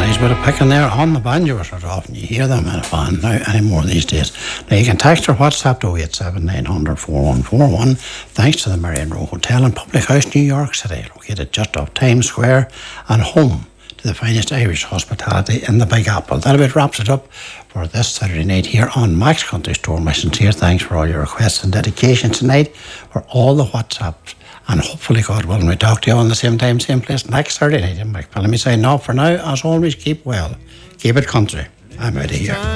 nice bit of picking there on the banjo. Sort of often you hear them in a band now anymore these days. Now you can text or WhatsApp to 087 900 4141. Thanks to the Marion Row Hotel and Public House, New York City, located just off Times Square and home to the finest Irish hospitality in the Big Apple. That about wraps it up for this Saturday night here on Max Country Store. My sincere thanks for all your requests and dedication tonight, for all the WhatsApps. And hopefully, God willing, we talk to you on the same time, same place next Saturday night. Let me say no for now. As always, keep well. Keep it country. I'm out of here.